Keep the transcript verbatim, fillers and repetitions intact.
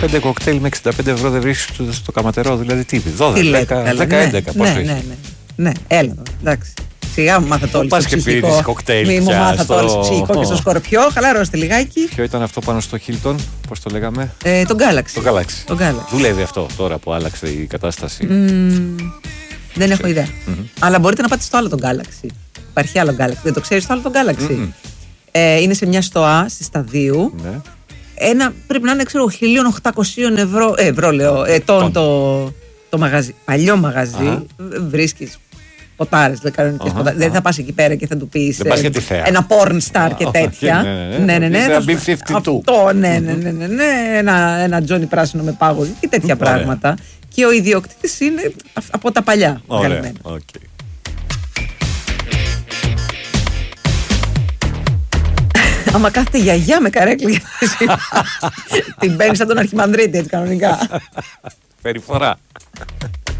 πέντε κοκτέιλ με εξήντα πέντε ευρώ δεν βρίσκεις στο, στο Καματερό, δηλαδή τι, δώδεκα, δέκα, έντεκα, ναι, ναι, ναι, ναι, ναι, έλα, εντάξει. Σιγά μου μάθατε όλοι στο ψυχικό. Πας και κοκτέιλ. Μη μου μάθατε όλοι στο ψυχικό και στο σκορπιό. Χαλαρώστε λιγάκι. Ποιο ήταν αυτό πάνω στο Hilton, πώς το λέγαμε? Ε, τον Galaxy. Το Galaxy. Το Galaxy. Δουλεύει αυτό τώρα που άλλαξε η κατάσταση? Mm, δεν έχω ιδέα. Mm-hmm. Αλλά μπορείτε να πάτε στο άλλο τον Galaxy. Υπάρχει άλλο Galaxy. Δεν το ξέρεις το άλλο τον Galaxy? Mm-hmm. Ε, είναι σε μια στοά στη Σταδίου. Ναι. Ένα, πρέπει να είναι, ξέρω, χίλια οκτακόσια ευρώ, ε, ευρώ λέω, ετών το, το μαγαζί. Παλιό μαγαζί. Βρίσκεις ποτάρες, κανονικές ποτάρες. Δεν θα πας εκεί πέρα και θα του πεις ε, ένα porn star και τέτοια. Ναι, ναι, ναι. Ένα μπι φιφτί τού. Αυτό, ναι, ναι, ναι, ναι, ναι. Ένα, ένα Τζόνι πράσινο με πάγο και τέτοια πράγματα. Και ο ιδιοκτήτης είναι από τα παλιά. Ωραία, οκ. Άμα κάθεται γιαγιά με καρέκλι, την παίρνει σαν τον Αρχιμανδρίτη, έτσι κανονικά. Περιφορά.